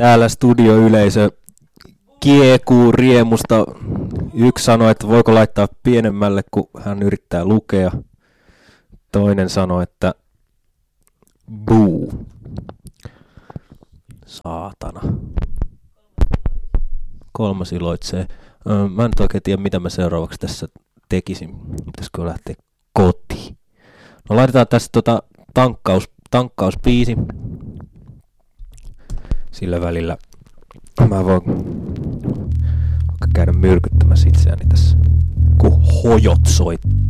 Täällä studioyleisö kiekuu riemusta. Yksi sanoi, että voiko laittaa pienemmälle, kun hän yrittää lukea. Toinen sanoi, että buu. Saatana. Kolmas iloitsee. Mä en nyt oikein tiedä, mitä mä seuraavaksi tässä tekisin. Pitäisikö lähteä kotiin? No laitetaan tässä tankkausbiisi. Sillä välillä mä voin käydä myrkyttämässä itseäni tässä, kun hojot soittaa.